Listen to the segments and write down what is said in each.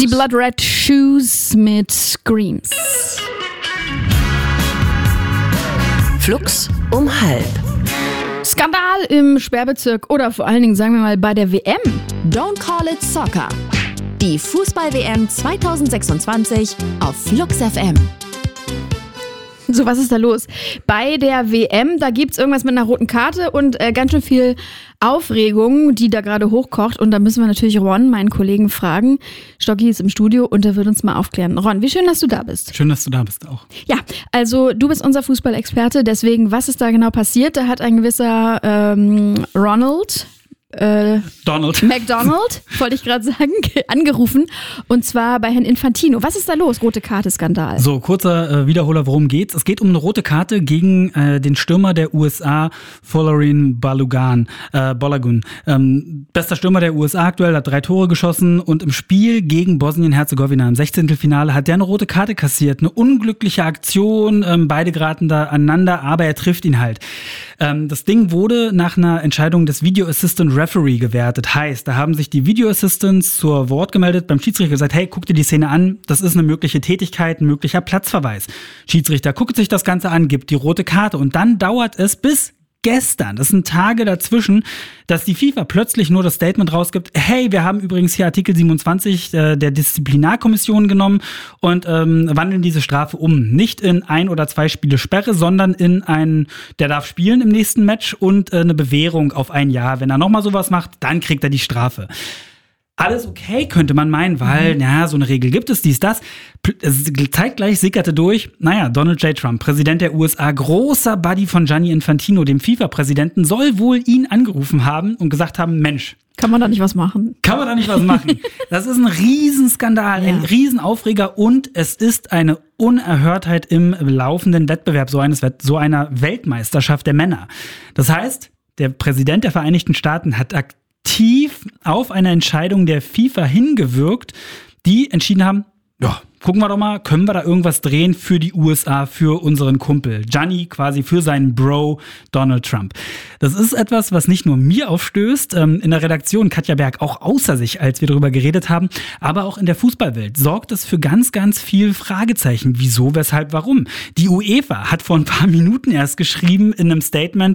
Blood Red Shoes mit Screams. Flux um 12. Skandal im Sperrbezirk oder vor allen Dingen, sagen wir mal, bei der WM. Don't call it soccer. Die Fußball-WM 2026 auf Flux FM. So, was ist da los? Bei der WM, da gibt's irgendwas mit einer roten Karte und ganz schön viel Aufregung, die da gerade hochkocht. Und da müssen wir natürlich Ron, meinen Kollegen, fragen. Stocki ist im Studio und der wird uns mal aufklären. Ron, wie schön, dass du da bist. Schön, dass du da bist auch. Ja, also du bist unser Fußballexperte, deswegen, was ist da genau passiert? Da hat ein gewisser McDonald, wollte ich gerade sagen, angerufen. Und zwar bei Herrn Infantino. Was ist da los? Rote Karte-Skandal. So, kurzer Wiederholer, worum geht's? Es geht um eine rote Karte gegen den Stürmer der USA, Folarin Balogun. Bester Stürmer der USA aktuell, hat 3 Tore geschossen und im Spiel gegen Bosnien-Herzegowina im 16. Finale hat der eine rote Karte kassiert. Eine unglückliche Aktion, beide geraten da aneinander, aber er trifft ihn halt. Das Ding wurde nach einer Entscheidung des Video Assistant Referee gewertet. Heißt, da haben sich die Video Assistants zur Wort gemeldet, beim Schiedsrichter gesagt, hey, guck dir die Szene an, das ist eine mögliche Tätigkeit, ein möglicher Platzverweis. Schiedsrichter guckt sich das Ganze an, gibt die rote Karte und dann dauert es bis gestern, das sind Tage dazwischen, dass die FIFA plötzlich nur das Statement rausgibt, hey, wir haben übrigens hier Artikel 27 der Disziplinarkommission genommen und wandeln diese Strafe um. Nicht in 1 oder 2 Spiele Sperre, sondern in der darf spielen im nächsten Match und eine Bewährung auf 1 Jahr. Wenn er nochmal sowas macht, dann kriegt er die Strafe. Alles okay, könnte man meinen, weil, so eine Regel gibt es, das. Zeitgleich sickerte durch, Donald J. Trump, Präsident der USA, großer Buddy von Gianni Infantino, dem FIFA-Präsidenten, soll wohl ihn angerufen haben und gesagt haben, Mensch, kann man da nicht was machen? Das ist ein Riesenskandal, ein Riesenaufreger und es ist eine Unerhörtheit im laufenden Wettbewerb so einer Weltmeisterschaft der Männer. Das heißt, der Präsident der Vereinigten Staaten hat aktiv auf eine Entscheidung der FIFA hingewirkt, die entschieden haben, ja, gucken wir doch mal, können wir da irgendwas drehen für die USA, für unseren Kumpel Gianni, quasi für seinen Bro Donald Trump. Das ist etwas, was nicht nur mir aufstößt, in der Redaktion Katja Berg auch außer sich, als wir darüber geredet haben, aber auch in der Fußballwelt sorgt es für ganz, ganz viel Fragezeichen. Wieso, weshalb, warum? Die UEFA hat vor ein paar Minuten erst geschrieben in einem Statement,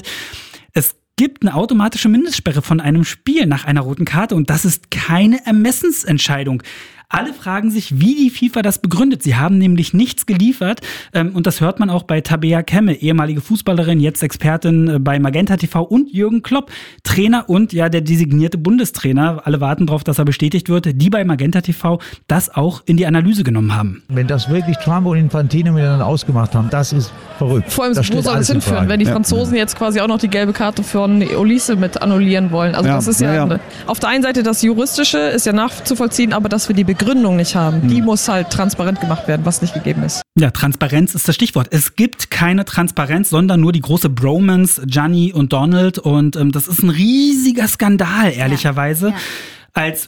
es gibt eine automatische Mindestsperre von einem Spiel nach einer roten Karte und das ist keine Ermessensentscheidung. Alle fragen sich, wie die FIFA das begründet. Sie haben nämlich nichts geliefert und das hört man auch bei Tabea Kemme, ehemalige Fußballerin, jetzt Expertin bei Magenta TV und Jürgen Klopp, Trainer und der designierte Bundestrainer. Alle warten darauf, dass er bestätigt wird, die bei Magenta TV das auch in die Analyse genommen haben. Wenn das wirklich Trump und Infantino miteinander ausgemacht haben, das ist verrückt. Vor allem, wo soll es hinführen, wenn die Franzosen jetzt quasi auch noch die gelbe Karte für Olise mit annullieren wollen? Also das ist auf der einen Seite das Juristische ist ja nachzuvollziehen, aber dass wir die Begründung nicht haben, die muss halt transparent gemacht werden, was nicht gegeben ist. Ja, Transparenz ist das Stichwort. Es gibt keine Transparenz, sondern nur die große Bromance, Gianni und Donald und das ist ein riesiger Skandal, ehrlicherweise. Ja. Als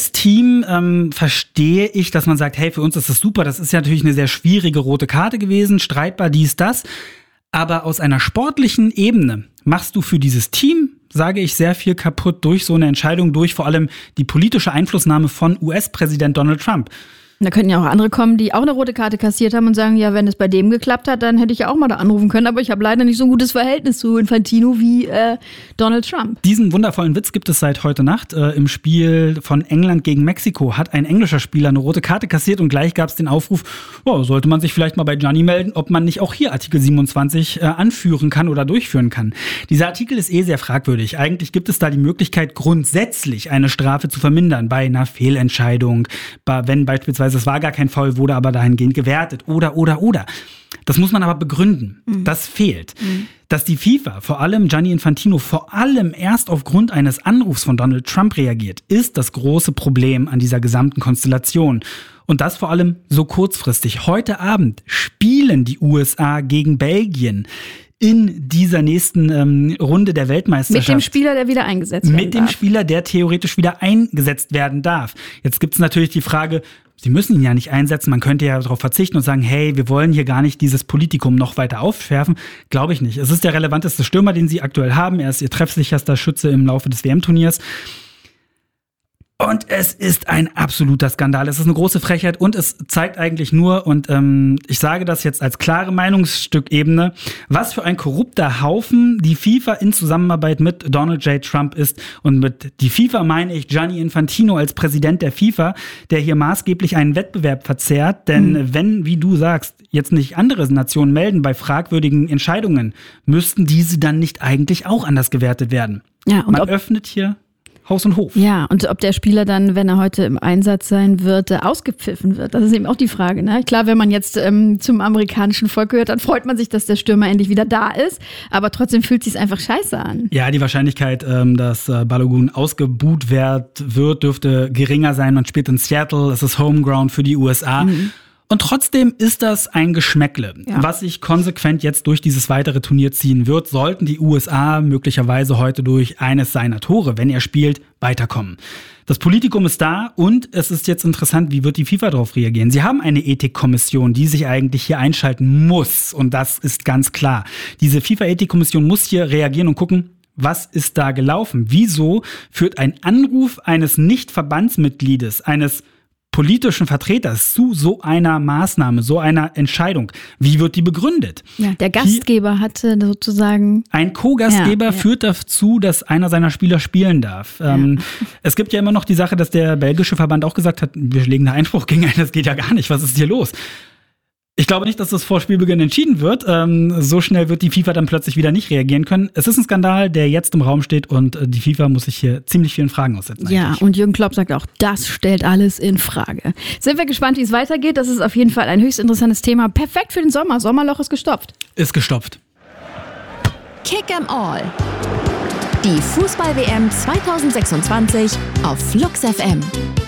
US-Team verstehe ich, dass man sagt, hey, für uns ist das super, das ist ja natürlich eine sehr schwierige rote Karte gewesen, streitbar dies, das, aber aus einer sportlichen Ebene machst du für dieses Team, sage ich, sehr viel kaputt durch so eine Entscheidung, durch vor allem die politische Einflussnahme von US-Präsident Donald Trump. Da könnten ja auch andere kommen, die auch eine rote Karte kassiert haben und sagen, ja, wenn es bei dem geklappt hat, dann hätte ich ja auch mal da anrufen können, aber ich habe leider nicht so ein gutes Verhältnis zu Infantino wie Donald Trump. Diesen wundervollen Witz gibt es seit heute Nacht. Im Spiel von England gegen Mexiko hat ein englischer Spieler eine rote Karte kassiert und gleich gab es den Aufruf, sollte man sich vielleicht mal bei Gianni melden, ob man nicht auch hier Artikel 27 anführen kann oder durchführen kann. Dieser Artikel ist sehr fragwürdig. Eigentlich gibt es da die Möglichkeit, grundsätzlich eine Strafe zu vermindern bei einer Fehlentscheidung, wenn beispielsweise es war gar kein Foul, wurde aber dahingehend gewertet oder. Das muss man aber begründen. Das fehlt. Dass die FIFA, vor allem Gianni Infantino, vor allem erst aufgrund eines Anrufs von Donald Trump reagiert, ist das große Problem an dieser gesamten Konstellation. Und das vor allem so kurzfristig. Heute Abend spielen die USA gegen Belgien in dieser nächsten Runde der Weltmeisterschaft. Mit dem Spieler, der wieder eingesetzt werden darf. Mit dem Spieler, der theoretisch wieder eingesetzt werden darf. Jetzt gibt es natürlich die Frage, Sie müssen ihn ja nicht einsetzen, man könnte ja darauf verzichten und sagen, hey, wir wollen hier gar nicht dieses Politikum noch weiter aufschärfen. Glaube ich nicht. Es ist der relevanteste Stürmer, den Sie aktuell haben. Er ist Ihr treffsicherster Schütze im Laufe des WM-Turniers. Und es ist ein absoluter Skandal. Es ist eine große Frechheit und es zeigt eigentlich nur, und ich sage das jetzt als klare Meinungsstückebene, was für ein korrupter Haufen die FIFA in Zusammenarbeit mit Donald J. Trump ist. Und mit die FIFA meine ich Gianni Infantino als Präsident der FIFA, der hier maßgeblich einen Wettbewerb verzerrt. Denn wenn, wie du sagst, jetzt nicht andere Nationen melden bei fragwürdigen Entscheidungen, müssten diese dann nicht eigentlich auch anders gewertet werden. Ja, und man öffnet hier Haus und Hof. Ja, und ob der Spieler dann, wenn er heute im Einsatz sein wird, ausgepfiffen wird, das ist eben auch die Frage. Ne? Klar, wenn man jetzt zum amerikanischen Volk gehört, dann freut man sich, dass der Stürmer endlich wieder da ist, aber trotzdem fühlt es sich einfach scheiße an. Ja, die Wahrscheinlichkeit, dass Balogun ausgebuht wird, dürfte geringer sein. Man spielt in Seattle, es ist Homeground für die USA. Und trotzdem ist das ein Geschmäckle, was sich konsequent jetzt durch dieses weitere Turnier ziehen wird, sollten die USA möglicherweise heute durch eines seiner Tore, wenn er spielt, weiterkommen. Das Politikum ist da und es ist jetzt interessant, wie wird die FIFA darauf reagieren. Sie haben eine Ethikkommission, die sich eigentlich hier einschalten muss und das ist ganz klar. Diese FIFA-Ethikkommission muss hier reagieren und gucken, was ist da gelaufen? Wieso führt ein Anruf eines Nicht-Verbandsmitgliedes, eines politischen Vertreters zu so einer Maßnahme, so einer Entscheidung? Wie wird die begründet? Ja, der Gastgeber hatte sozusagen... Ein Co-Gastgeber führt dazu, dass einer seiner Spieler spielen darf. Es gibt ja immer noch die Sache, dass der belgische Verband auch gesagt hat, wir legen einen Einspruch gegen einen, das geht ja gar nicht, was ist hier los? Ich glaube nicht, dass das vor Spielbeginn entschieden wird. So schnell wird die FIFA dann plötzlich wieder nicht reagieren können. Es ist ein Skandal, der jetzt im Raum steht und die FIFA muss sich hier ziemlich vielen Fragen aussetzen. Ja, eigentlich. Und Jürgen Klopp sagt auch, das stellt alles in Frage. Sind wir gespannt, wie es weitergeht. Das ist auf jeden Fall ein höchst interessantes Thema. Perfekt für den Sommer. Sommerloch ist gestopft. Ist gestopft. Kick 'em all. Die Fußball-WM 2026 auf Flux FM.